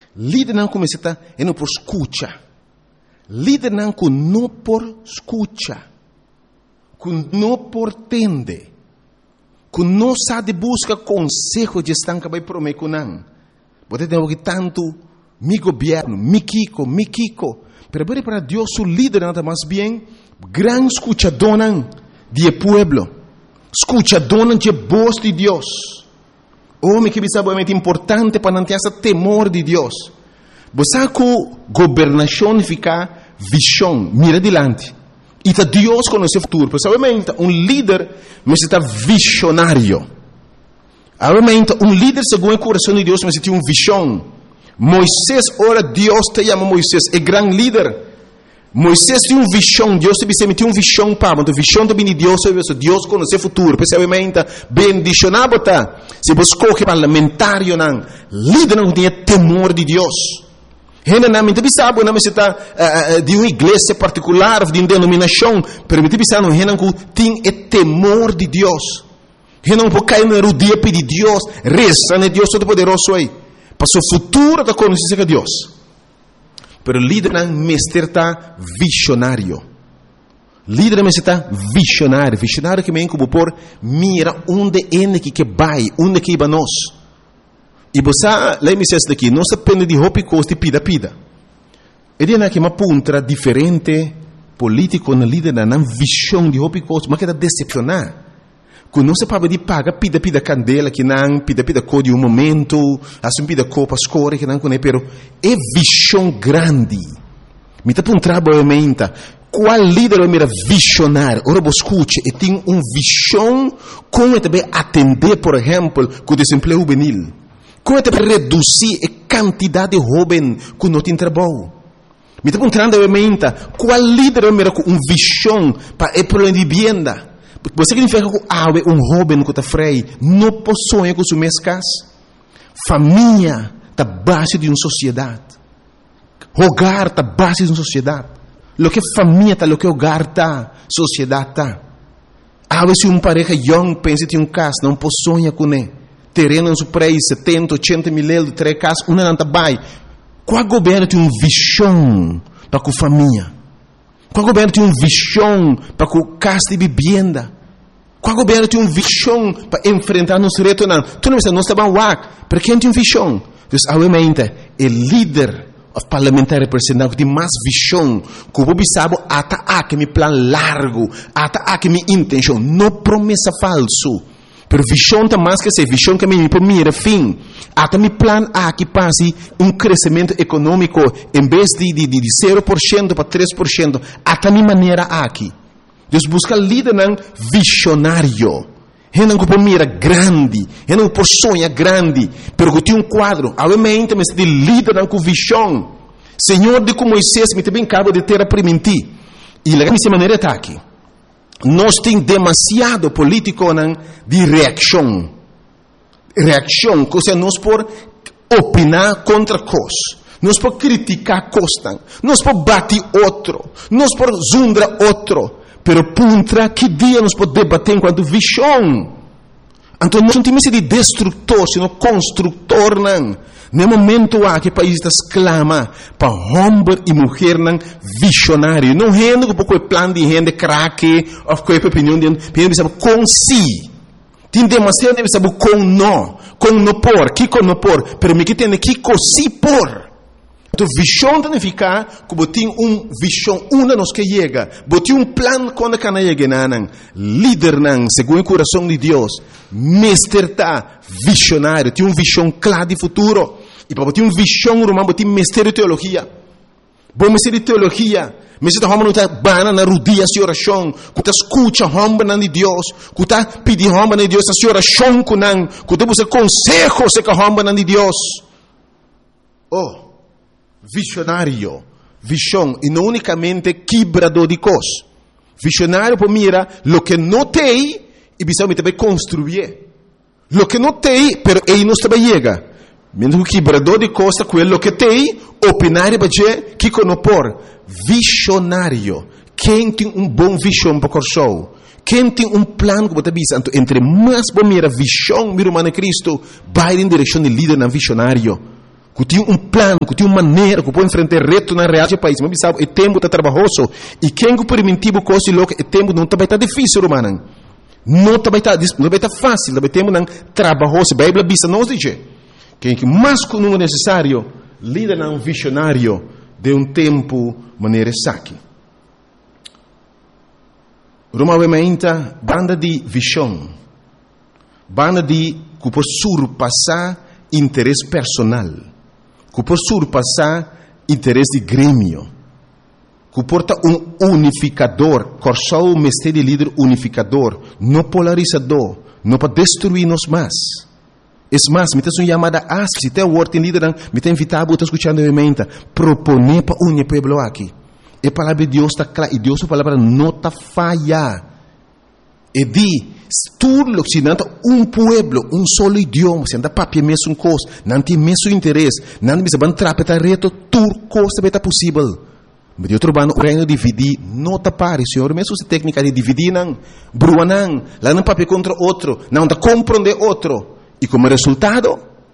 Líder não começa a não por escuta. Líder não que não por escuta. Que não por tende. Que não sabe buscar conselho de estar que vai prometer com não. Você tem que tanto mi governo, mi Kiko. Pero para Deus o líder nada mais bem gran escuchador de pueblo. Escuchador de voz de Deus. Homem que é muito importante para não ter esse temor de Deus. Você que governação fica visão, mira adiante. E tá Deus conhece o futuro. Pessoalmente, líder necessita visionário. Obviamente, líder segundo o coração de Deus necessita visão. Moisés, ora Deus te chama Moisés, é grande líder. Moisés tem visão, Deus te tem visão para, então visão também de Deus, Deus conhece o futuro. Pessoalmente, bendicionado tá. Se você escolhe parlamentário não, líder não tem temor de Deus. Gente não me sabe, não está de uma igreja particular, de uma denominação, pero me sabe não, gente tem temor de Deus. Gente não pode cair na rodia pedir Deus, reza, né Deus todo poderoso aí. Para o futuro está conhecido Deus. Pero líder não está visionário. Líder não está visionário. Visionário que vem como por mira onde é que vai, onde que vai nós. E você, lá me diz daqui, não se depende de roupa e costa pida. E de que uma punta diferente político na líder não visão de roupa e costa, mas que está decepcionar. Que não se pode de paga pida candela que não pida cor de momento, assim pida cor para escolher que não conhece, pero é visão grande. Me está um trabalho qual líder é mera visionário? Ora você escute, e tem visão como também atender, por exemplo, com o desemprego juvenil. Como também reduzir a quantidade de jovens que não tem trabalho. Me está perguntando qual líder é mera com visão para o problema de vivienda. Você significa que jovem que está freio não possui com sua casa. Família está base de uma sociedade. Hogar está base de uma sociedade. Lo que família está, lo que hogar está, sociedade está. Se uma pareja young pensa em casa, não possui com ele. Terreno no seu preço, 70, 80 mil euros, 3 casas, uma não está bem. Qual governo tem uma visão para a família? Qual governo tem uma visão para a casa de vivenda? Qual governo tem uma visão para enfrentar nosso reto? Não, tu não está bem para quem tem uma visão? Então, obviamente, o líder parlamentar representante tem mais visão, que o povo sabe, até aqui meu plano largo, até aqui minha intenção, não promessa falso. Pero visão está mais que essa visão que me mira fim. Até meu plano aqui passe crescimento econômico em vez de 0% para 3%. Até minha maneira aqui. Deus busca líder visionário. Ele não pode mira grande, ele não pode sonhar grande, pero que tem quadro. Obviamente, mas de líder com visão. Senhor, de como Moisés me também acaba de ter a permitir. E lá dessa maneira está aqui. Nós temos demasiado político de reação. Reação, ou seja, nós podemos opinar contra coisas. Nós podemos criticar coisas. Nós podemos bater outro. Nós podemos zundar outro. Pero puntra, que dia nós podemos debater enquanto visão? Então, nós não temos de destrutor, sino construtor. No momento que o país exclama para homem e mulher visionário. Não é um pouco de plano de gente craque, ou qualquer opinião de gente, com si. Tem demasiado de saber com não por, que com não por, pero me que tem que com si por. Então, visão significa que tem visão, uma nos que chega, tem plano quando que não chega, líder, segundo o coração de Deus, mestre está visionário, tem visão clara de futuro, e para ter visão, romano, tem mestre de teologia, bom mestre de teologia, mestre de homem não está bana na rodia de oração, que está escuta homem de Deus, que está pedindo homem de Deus a oração com não, que está buscando consejos com homem de Deus. Visionário, visão, e não unicamente quebrador de coisas. Visionário para mira lo que não tem e precisa também construir. Lo que não tem, pero ele não também chega. Mesmo que quebrador de coisas, quello que tem, opinar para dizer que não por. Visionário, quem tem bom visão para o show? Quem tem plano que você visa? Então, entre mais para mira visão, mira humana Cristo, vai em direção de líder visionário. que tem plano, que tem maneira, que pode enfrentar reto na realidade do país. Mas sabe, o tempo está trabalhoso, e quem que permitiu coisa e louca, o tempo não vai estar difícil, romano. Não vai estar fácil, vai ter um trabalhoso. A Bíblia diz, nós diz, que mais que não é necessário, lida um visionário de tempo maneira saque. Roma vementa banda de visão, banda de que pode surpassar interesse personal, que pode surpassar interesse de grêmio, que porta unificador, corsou o mestre de líder unificador, não polarizador, não para destruir-nos mais. É mais, me tem uma chamada se tem o word em líder, me tem invitado a escutar novamente, proponer para unir o povo aqui. A palavra de Deus está clara, e Deus a palavra não está falha. E diz, tudo o que não pueblo, solo idioma, se anda papia mesmo coisa, não tem mesmo interesse, não tem mesmo trapetar reto, tudo coisa vai estar possível. Mas outro bando, o reino dividir, não está pare, senhor, mesmo se técnica de dividir, não, brua não, lá não papia contra outro, não está compreender outro. E como resultado,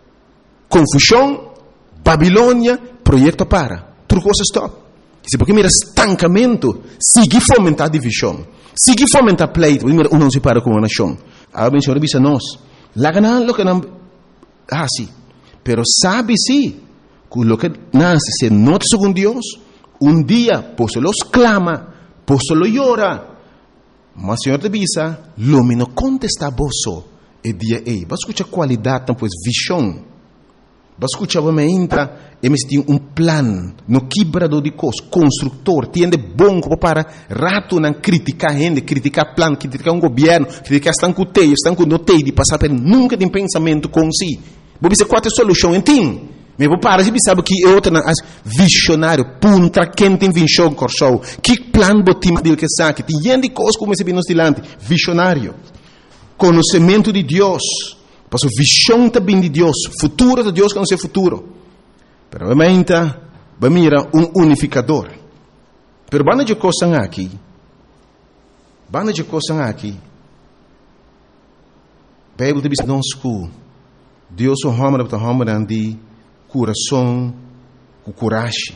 confusão, Babilônia, projeto para, tudo coisa stop. Se porque mira estancamento, sigue fomentar divisão, sigue fomentar pleito, mira não se para como nação. A bem senhor bisa nós, lá lo que não assim, pero sabe sim, que lo que nasce se nota segundo Deus, dia posso los clama, posso lo llora, mas senhor te bisa, lo mino contesta boso, e dia ei, vas escuchar qualidade, pues visão. Vas escuchar me entra, eles têm plan, no quebrador de coisas, construtor, tiende bom para rato não criticar gente, criticar plan, criticar governo, criticar estão com teio, estão com notei de passar por nunca tem pensamento com si. Vou dizer qual é a solução, entende? Mas vou parar, você sabe que é outra visionário, punta quem tem visão corsou, que plan botim dele que sabe, tem gente coisas como esse bem nos dilante, visionário, conhecimento de Deus. Passo visão também de Deus, futuro de Deus que não é futuro. Pero obviamente, vai mirar unificador. Pero banda de coisas aqui, Bíblia diz nós que Deus o homem de coração, com coragem.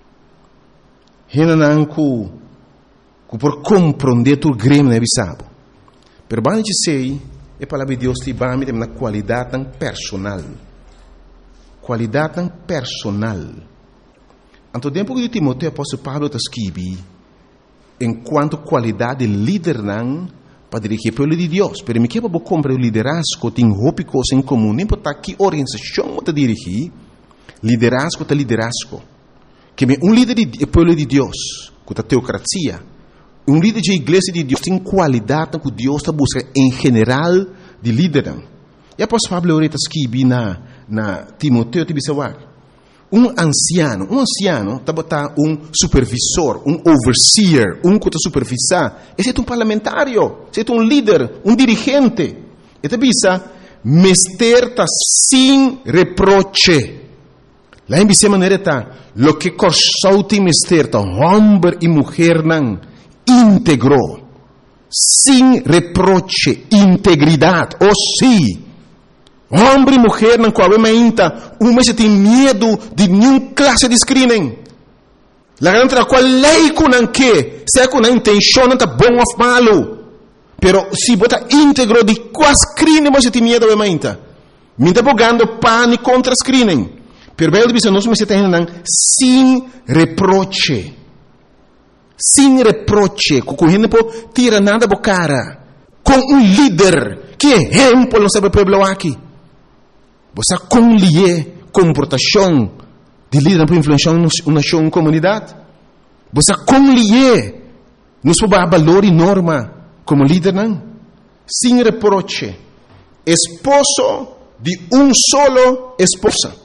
Renan que por compreender tu grêmio não é bisabo. Pero banda de sei a palavra de Deus te vai me na qualidade tão personal. Qualidade tão personal. Anto tempo que Timoteo apóstolo Paulo está escrevendo, enquanto qualidade de líder não para dirigir o povo de Deus. Pero me quebra comprar o liderazgo, tem tópicos em comum, nem para que organização está dirigir, liderazgo está liderazgo. Que líder do povo de Deus, com a teocracia, líder de igreja de Deus tem qualidade que Deus está buscando em geral de líder. E a apóstolo Pablo está escrevendo na Timoteo, anciano está botando supervisor, overseer, que está supervisar. Esse é parlamentário, esse é líder, dirigente. Ele diz, mestre está sem reproche. Lá em essa maneira está, lo que corsou tem mestre está, homem e mulher não, íntegro, sem reproche, integridade, sim. Homem e mulher não coabita, se tem medo de nenhuma classe de screening. La grande qual lei com que, se com a intenção não está bom ou malo, pero se bota íntegro de qual screening você tem medo de mainta. Me está bogando pane contra screening. Pero bem diz nós me tem sem reproche. Sem reproche, com gente por tira nada bo cara, com líder que exemplo não sabe pueblo aqui. Você conlie comportação de líder para influenciar uma comunidade. Você conlie nos valor e norma como líder não. Sem reproche, esposo de solo esposa.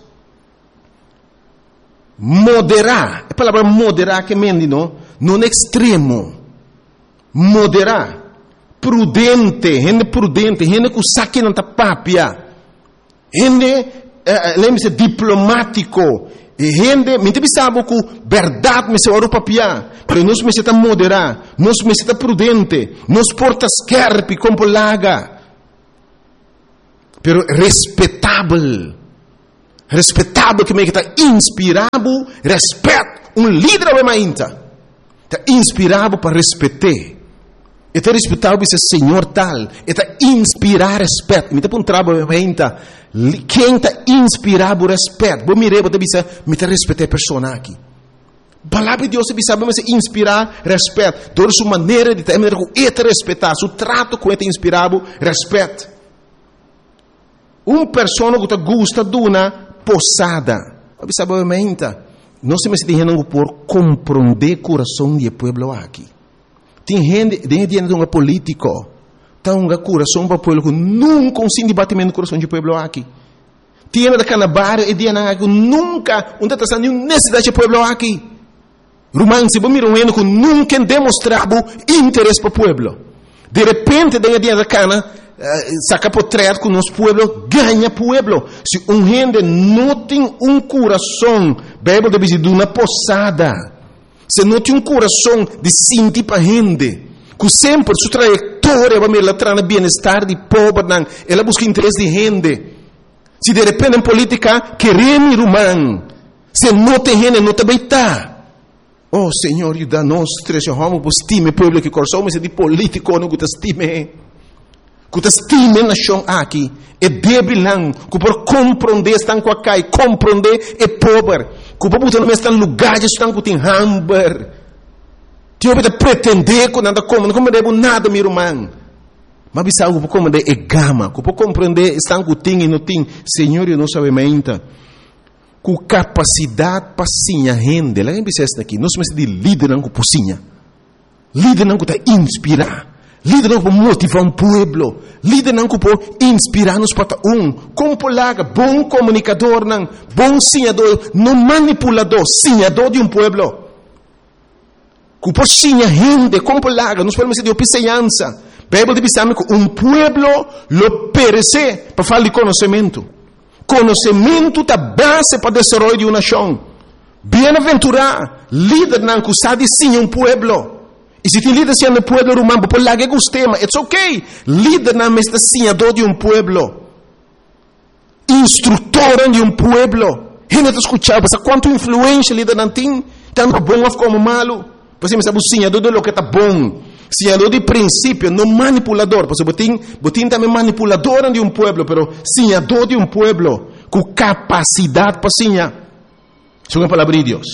Moderar, a palavra moderar que mendi não extremo. Moderar, prudente, gente que saque não tá papia. Gente, lembre-se, diplomático. Gente, me sabe que verdade me se ora papia. Pero nós me se moderar, nós me se prudente, nós porta scarpe como laga. Pero respeitável. Respeitável que me está inspirado, respeito. Líder é mainta. Está inspirado para respeitar. Está respeitado esse Senhor tal. Está inspirado respeito. Me está um trabalho mainta. Quem está inspirado respeito. Vou mirar, vou dizer, me está respeitar a pessoa aqui. Palavra de Deus sabe mas inspirar respeito. Toda sua maneira de ter respeitar, seu trato com ele inspirado respeito. Pessoa que gosta de uma posada, sabe não se me está por compreender o coração do povo aqui. Tem gente de um político, tem um coração para o povo que nunca consigo debatimento do coração do povo aqui. Tem da canabar e dia que nunca não está nenhuma necessidade do povo aqui. Romano, se você mira que nunca demonstrava interesse para o povo. De repente, dentro da cana, saca portrait com o nosso povo, ganha povo. Se gente não tem coração, Bíblia deve dizer, de uma posada. Se não tem coração de sentir para a gente, que sempre sua trajetória vai me levar no bem-estar de povo, ela busca interesse de gente. Se de repente em política, queremos romano, se não tem gente, não também está. Oh, Senhor, ajuda nós, trecho, vamos por estime, povo que coração, mas é de político, não que estime. Que estime na chão aqui, é débil não, que por compreender, estão com a cai, compreender é pobre, que por botar no estão lugares, estão com tem hamburger. Tio, para pretender que nada como, não compreendo nada, meu irmão. Mas bisa algo por compreender é gama, que por compreender, estão com tem e não tem, Senhor, eu não sabe ainda. Com capacidade para sinha rende. Lá em Bicesta aqui, nós somos de líder não com pocinha. Líder não para inspirar. Líder não para motivar um povo. Líder não para inspirar-nos para como polaga, bom comunicador, não, bom sinhador, não manipulador, sinhador de um povo. Com por sinha rende, como polaga, nós podemos dizer de opicenhança. Bíblia de Bissame que povo lo perece para falar de conhecimento. Conhecimento da base para o desenvolvimento de uma nação. Bem-aventurado, líder não que sabe sim um povo. E se tem líder sendo um povo romano, por lá que gostei, mas it's okay. Líder não é senhador de um povo. Instrutor de um povo. Gente está escutando, mas quanto influência líder não tem, tanto bom como malo. Você me sabe o senhador de lo que está bom. Senhador de princípio, não manipulador. Porque botin também manipulador de um povo, pero senhador de um povo, com capacidade para senhar. Isso é uma palavra de Deus.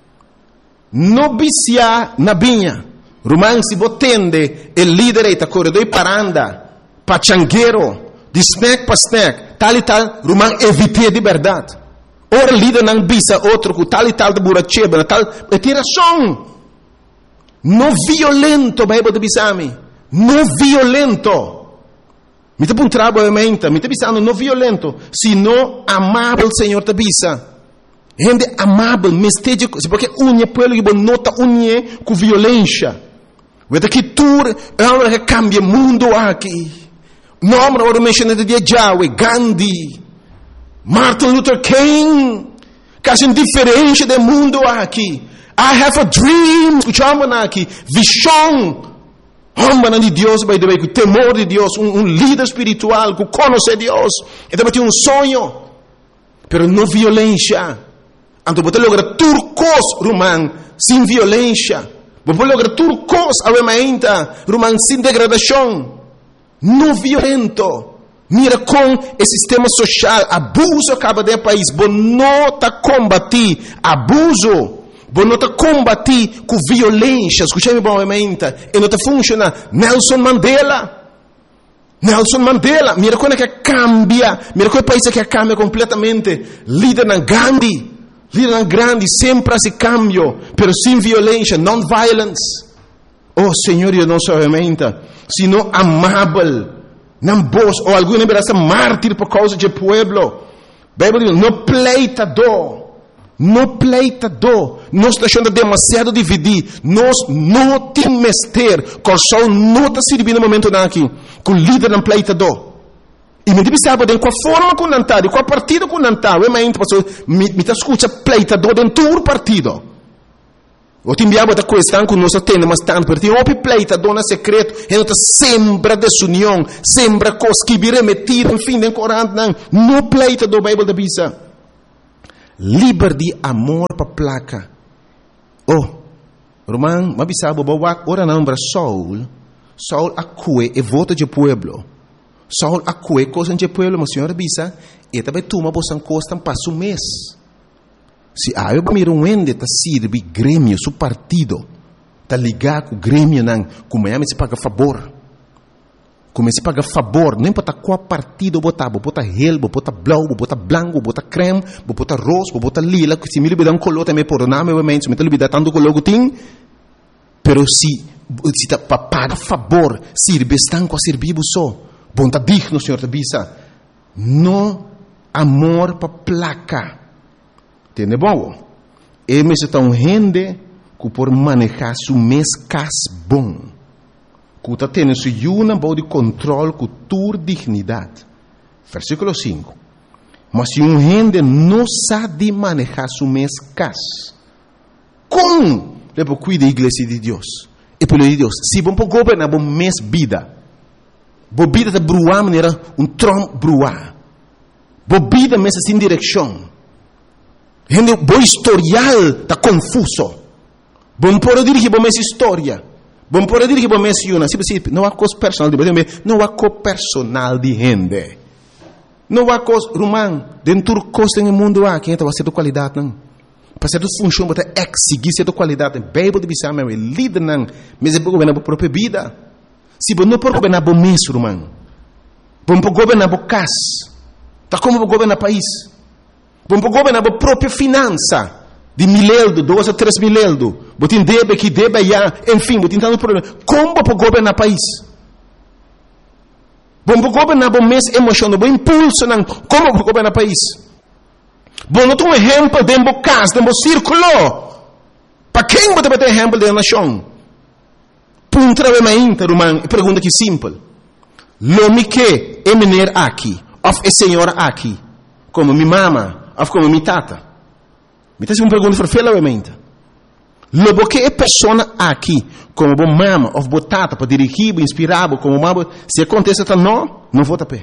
Não viciar na vinha. Romano, se você tende, o líder está corredor para andar, para changueiro, de snack para snack, tal e tal, Romano, evite de verdade. Ora, líder não visa outro, com tal e tal de buracheba, tal, é tiração. Não violento, Bíblia de Bissame. Não violento. Me está um trabalho me está pensando não violento, sino amável, Senhor te bisa. Gente amável, me esteja, porque unha pelo que nota unha com violência. Vê que tu é uma que cambia mundo aqui. Nome agora mencionado de Yahweh, Gandhi, Martin Luther King, caso indiferente do mundo aqui. I have a dream. Escuchamos aqui. Visão. Homem de Deus, by the way, com temor de Deus. Líder espiritual que conhece Deus. Então, tem sonho. Pero não violência. Então, você logra turcos, romano, sem violência. Você logra turcos, ainda, romano, sem degradação. Não violento. Mira com o sistema social. Abuso acaba de país. Você não está combater abuso. Você não está combater com violência. Escutei-me bem, e não está funcionando. Nelson Mandela, mira como é que cambia, mira como é país que cambia completamente. Líder na Gandhi, líder na grande, sempre esse cambio, pero sem violência, non-violence. Oh, Senhor, eu não somente, sino amável, não vos, ou alguma vez mártir por causa do povo. Bíblia diz, não pleitador. Não pleitador, nós estamos achando demasiado dividir, nós não temos mestre, coração não está servindo no momento aqui, com o líder não pleitador. E me diz sabe de qual forma com nantar, de qual partido com nantar, me está escuta pleitador dentro do partido. Eu te enviava da questão que nós temos, mas tanto, porque tem um pleitador na secreto, e não está sempre desunião, sempre coisa que vira metido, enfim, não pleitador, Bíblia da Bisa. Liber de amor para placa. Oh, Roman, mas bisabo, ora não para Saul acue e vota de pueblo. Saul acue coisa de pueblo, mas senhora bisa, e também toma bosan costan passo mês. Se eu miro ende tá sirve grêmio, su partido, tá ligar com o grêmio não, como se paga favor. Como se paga favor, não importa qual partido botar, botar relbo, botar blau, botar branco, botar creme, botar rosa, botar lila, se me libera color também por nome, obviamente, se me libera tanto color que tem, pero se tá para pagar favor, sirve estanco a servir só, bom tá digno, senhor Tabisa, no amor para placa, entende bom? E me se tá gente que por manejar su mês cas bom. Que está tendo uma boa de controle com tua dignidade. Versículo 5. Mas se gente não sabe manejar seu mês casa, como ele cuida da igreja de Deus? E pelo de Deus, se vamos governar o mês vida, a vida está bruar maneira trom bruar, a vida mês sem direção, gente, o historial está confuso, vamos poder dirigir a mês história. Bom, por dizer que bom menciona, não há coisa personal de não há coisa personal de gente. Não há coisa, Romão, dentro do coisa no mundo há, quem vai ser de qualidade, não. Para ser de função, para exigir ser de qualidade, Bíblia de bisam, líder, não, mas é para governar a própria vida. Se você não pode governar o mês, Romão, você pode governar o casa, tá como para governar o país, você pode governar a própria finança. De 1.000 euros, 2 a 3 mil euros. Você deve, que deve, já. Enfim, você tem um problema. Como para governar o país? Você para governar o mês emocional, o impulso, não. Como para governar o país? Você não tem um exemplo dentro do caso, dentro do círculo. Para quem você vai ter exemplo da nação? Punta a minha irmã, pergunta que simples. Lo que é menino aqui, ou é senhora aqui, como minha mama, ou como minha tata. Me está uma pergunta verfelamente. Logo que é pessoa aqui, como bom mama, ou botata, para dirigir, inspirar, como mama, se acontece, não vou tapar.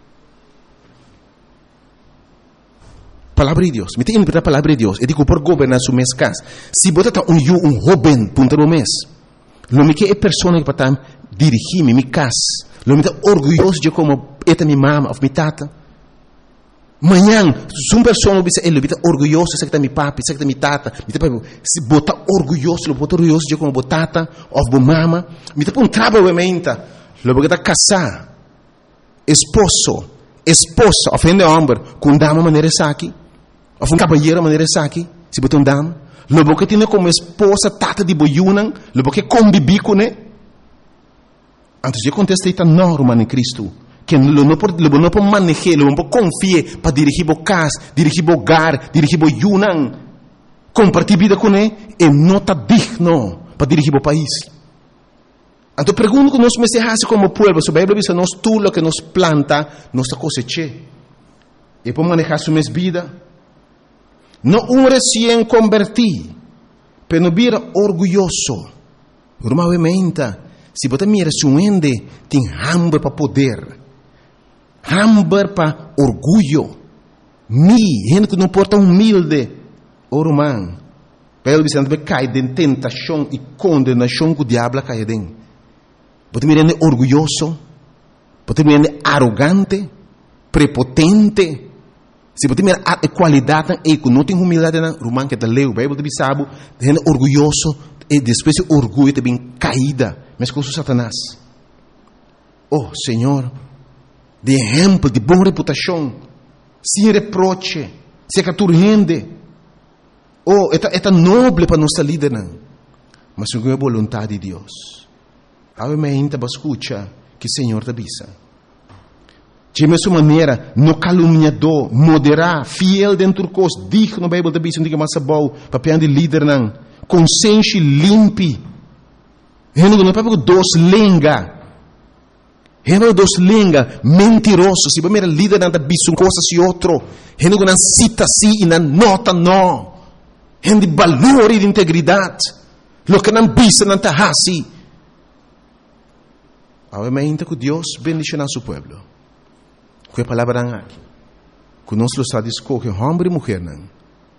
Palavra de Deus. Me tem que interpretar a palavra de Deus. Eu digo, por governar seu mês casa. Se botata um jovem, punta no mês. Logo que é pessoa que para dirigir minha casa. Logo que é orgulhoso de como é minha mama, ou minha tata. Manhã, se uma pessoa ele está orgulhoso, sei que está minha papi, sei que está minha tata, se bota orgulhoso de como botata, ou mamma, me está um trabalho obviamente, logo que está casar, esposa, ofende homem, com dama maneira aqui, ou um cabalheiro maneira aqui, se bota dama, logo que tem como esposa tata de boiunan, logo que convive com ele, antes de contestar está norma em Cristo. Que não pode manejar, não pode confiar para dirigir o casa, dirigir o hogar, dirigir o yunan, compartilhar vida com ele, e não está digno para dirigir o país. Então, pergunto que nós me como povo, se a Bíblia diz, nós tudo o que nos planta, nós cosecha. E para manejar sua vida, não recém convertido, mas não vira orgulhoso. Normalmente, se você mira se ende, tem hambre para poder. Hambre para orgulho. Gente que não porta humilde. O romano. Pelo que cai de tentação e condenação que o diabo cai dentro. Pode me render orgulhoso. Pode me render arrogante. Prepotente. Se você me a qualidade e que não tem humildade, romano que está leu, Bíblia de bisabo, rende orgulhoso e depois o orgulho também caída. Mas com o Satanás. Oh, Senhor, de exemplo, de boa reputação, sem reproche, sem caturrende. Oh, é nobre para nossa líder, não. Mas segundo a vontade de Deus. Obviamente, para escutar que o Senhor te avisa. De mesma maneira, no caluniador, moderar, fiel dentro do curso, digno, a Bíblia te avisa, não diga mais bom, para de líder, não. Consciência limpe. Não é para dois lenga. Heno dos linga mentiroso, se você líder nada bisu coisa se outro, heno não cita si e não nota não, heno de valor e de integridade, lo que não bisa não tá assim. Obviamente que Deus bendicionar seu povo, com a palavra aqui, que nós lo está disco que homem e mulher não,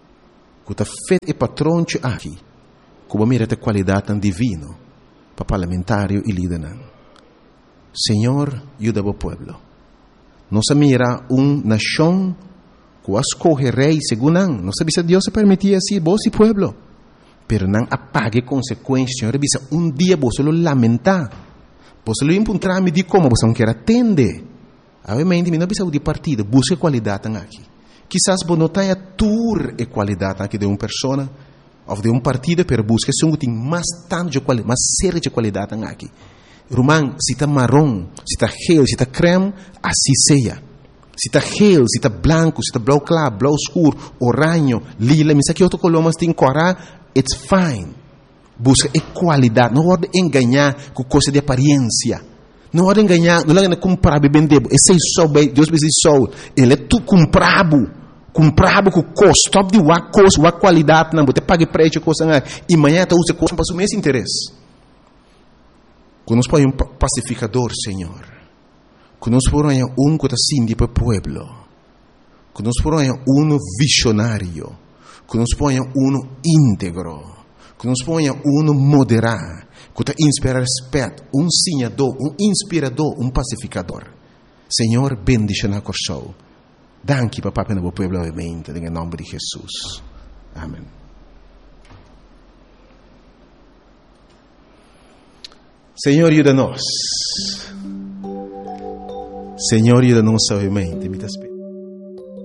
que está feito e patrão aqui, como mira a qualidade tão divino para parlamentário e líder. Senhor, ajuda o povo. Nossa mira nação que escolhe rei segundo não sabe se Deus se permitia assim, vos e povo. Pero não apague consequências, Senhor, bisa dia você lo lamentar. Você lo encontrar me de como você não quer atender. Obviamente, não precisa de partido, busque qualidade aqui. Quizás você não tenha tour e qualidade aqui de uma pessoa ou de um partido, pero busque se tem mais tanto de qualidade, mais séria de qualidade aqui. Irmão, se está marrom, se está gel, se está creme, assim seja. Se está gel, se está branco, se está blau claro, blau escuro, oranho, lila, mas aqui outro color, mas tem corar, it's fine. Busca qualidade, não pode enganar com coisa de aparência. Não pode enganar, não é comprar e vender. Esse é só, Deus me diz só, ele é tu comprado com custo, top de uma coisa, uma qualidade, não, você paga preço, coisa, e amanhã você usa coisa para o mesmo interesse. Que nos põe pacificador, Senhor. Que nos põe que está sindi para o povo. Que nos põe visionário. Que nos põe íntegro. Que nos põe moderado. Que está inspira respeito. Sinhador, inspirador, pacificador. Senhor, bendice na corção. Danke, papá, para o povo, obviamente, em nome de Jesus. Amém. Senhor, ajuda-nos. Senhor, ajuda-nos, obviamente.